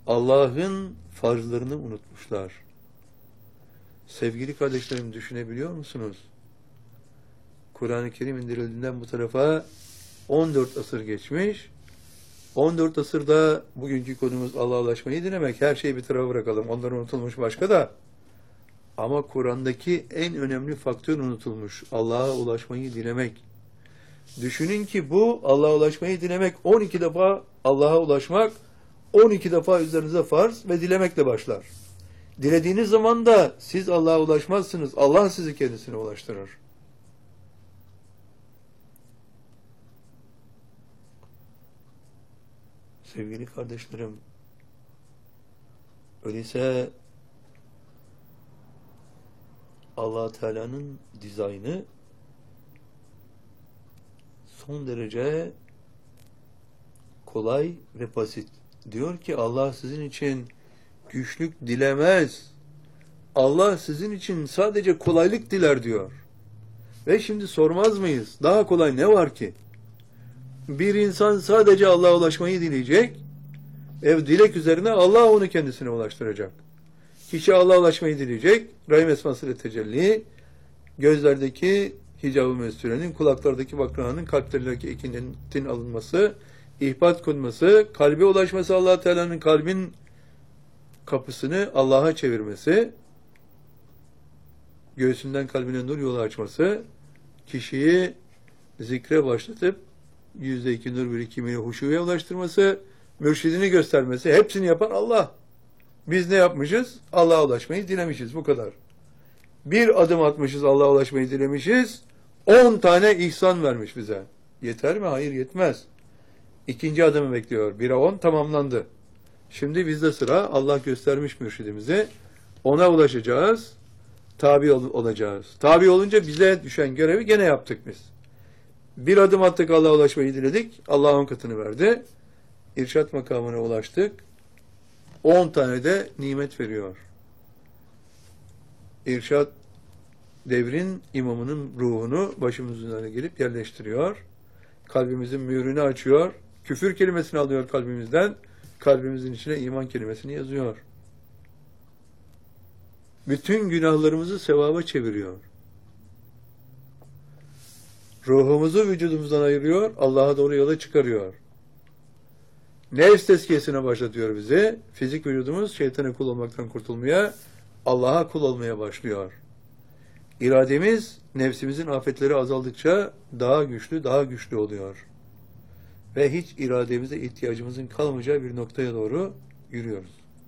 Allah'ın farzlarını unutmuşlar. Sevgili kardeşlerim, düşünebiliyor musunuz? Kur'an-ı Kerim indirildiğinden bu tarafa 14 asır geçmiş. 14 asırda bugünkü konumuz Allah'a ulaşmayı dilemek. Her şeyi bir tarafa bırakalım. Onlar unutulmuş başka da. Ama Kur'an'daki en önemli faktör unutulmuş. Allah'a ulaşmayı dilemek. Düşünün ki bu Allah'a ulaşmayı dilemek 12 defa Allah'a ulaşmak, 12 defa üzerinize farz ve dilemekle başlar. Dilediğiniz zaman da siz Allah'a ulaşmazsınız. Allah sizi kendisine ulaştırır. Sevgili kardeşlerim, öyleyse Allah Teala'nın dizaynı son derece kolay ve basit. Diyor ki Allah sizin için güçlük dilemez. Allah sizin için sadece kolaylık diler diyor. Ve şimdi sormaz mıyız? Daha kolay ne var ki? Bir insan sadece Allah'a ulaşmayı dileyecek. Dilek üzerine Allah onu kendisine ulaştıracak. Kişi Allah'a ulaşmayı dileyecek. Rahim esmasıyla tecelli, gözlerdeki hicab-ı mesûrenin, kulaklardaki bakrağının, kalplerdeki ekintin alınması, ihbat konması, kalbe ulaşması, Allah Teala'nın kalbin kapısını Allah'a çevirmesi, göğsünden kalbine nur yolu açması, kişiyi zikre başlatıp %2 nur birikimiyle huşuya ulaştırması, mürşidini göstermesi, hepsini yapan Allah. Biz ne yapmışız? Allah'a ulaşmayı dilemişiz. Bu kadar. Bir adım atmışız, Allah'a ulaşmayı dilemişiz. 10 tane ihsan vermiş bize. Yeter mi? Hayır, yetmez. İkinci adımı bekliyor. 1'e 10 tamamlandı. Şimdi bizde sıra, Allah göstermiş mürşidimizi. Ona ulaşacağız. Tabi olacağız. Tabi olunca bize düşen görevi gene yaptık biz. Bir adım attık, Allah'a ulaşmayı diledik. Allah 10 katını verdi. İrşad makamına ulaştık. 10 tane de nimet veriyor. İrşad devrin imamının ruhunu başımızın önüne gelip yerleştiriyor. Kalbimizin mührünü açıyor. Küfür kelimesini alıyor kalbimizden. Kalbimizin içine iman kelimesini yazıyor. Bütün günahlarımızı sevaba çeviriyor. Ruhumuzu vücudumuzdan ayırıyor. Allah'a doğru yola çıkarıyor. Nefs tezkiyesine başlatıyor bizi. Fizik vücudumuz şeytana kul olmaktan kurtulmaya, Allah'a kul olmaya başlıyor. İrademiz nefsimizin afetleri azaldıkça daha güçlü oluyor. Ve hiç irademize ihtiyacımızın kalmayacağı bir noktaya doğru yürüyoruz.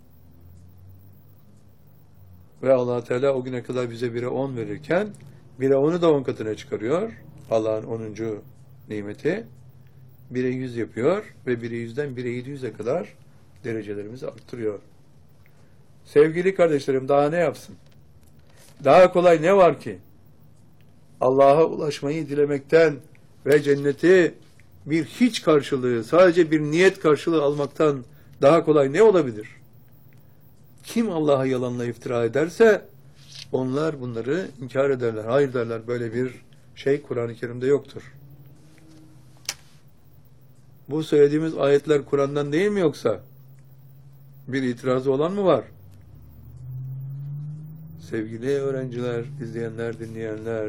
Ve Allah Teala o güne kadar bize 1'e 10 verirken 1'e 10'u da 10 katına çıkarıyor. Allah'ın 10. nimeti. 1'e 100 yapıyor ve 1'e 100'den 1'e 700'e kadar derecelerimizi arttırıyor. Sevgili kardeşlerim, daha ne yapsın? Daha kolay ne var ki? Allah'a ulaşmayı dilemekten ve cenneti bir hiç karşılığı, sadece bir niyet karşılığı almaktan daha kolay ne olabilir? Kim Allah'a yalanla iftira ederse onlar bunları inkar ederler. Hayır derler, böyle bir şey Kur'an-ı Kerim'de yoktur. Bu söylediğimiz ayetler Kur'an'dan değil mi yoksa? Bir itirazı olan mı var? Sevgili öğrenciler, izleyenler, dinleyenler,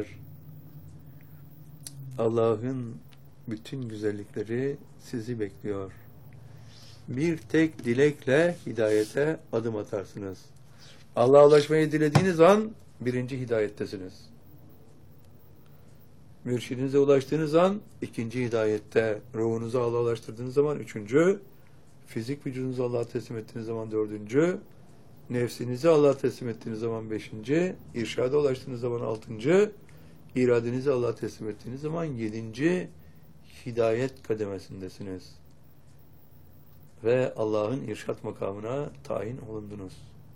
Allah'ın bütün güzellikleri sizi bekliyor. Bir tek dilekle hidayete adım atarsınız. Allah'a ulaşmayı dilediğiniz an 1. hidayettesiniz. Mürşidinize ulaştığınız an 2. hidayette, ruhunuzu Allah'a ulaştırdığınız zaman 3. Fizik vücudunuzu Allah'a teslim ettiğiniz zaman 4. Nefsinizi Allah'a teslim ettiğiniz zaman 5. İrşada ulaştığınız zaman 6. İradenizi Allah'a teslim ettiğiniz zaman 7. hidayet kademesindesiniz. Ve Allah'ın irşat makamına tayin olundunuz.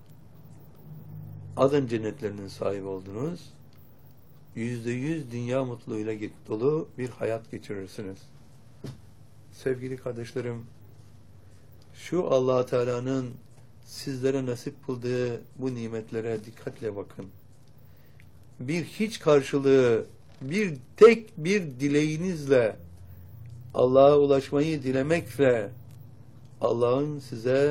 Adın cennetlerinin sahibi oldunuz. %100 dünya mutluluğuyla dolu bir hayat geçirirsiniz. Sevgili kardeşlerim, şu Allah Teala'nın sizlere nasip kıldığı bu nimetlere dikkatle bakın. Bir hiç karşılığı, tek bir dileğinizle Allah'a ulaşmayı dilemekle Allah'ın size